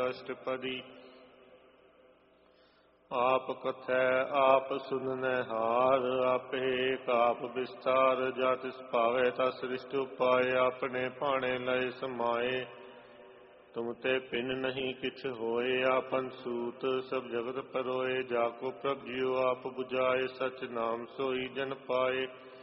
ਅਸ਼ਟਪਦੀ। ਆਪ ਕਥੈ ਆਪ ਸੁਨਨੈ ਹਾਰ, ਆਪੇ ਏਕ ਆਪ ਵਿਸਤਾਰ। ਜਾ ਤਿਸ ਭਾਵੈ ਤਾ ਸ੍ਰਿਸ਼ਟ ਉਪਾਏ, ਆਪਣੇ ਭਾਣੇ ਲਏ ਸਮਾਏ। ਤੁਮ ਤੇ ਪਿਨ ਨਹੀਂ ਕਿਛ ਹੋਏ, ਆਪਨ ਸੂਤ ਸਭ ਜਗਤ ਪਰੋਏ। ਜਾ ਕੋ ਪ੍ਰਭ ਜਿਉ ਆਪ ਬੁਝਾਏ, ਸਚ ਨਾਮ ਸੋਈ ਜਨ ਪਾਏ।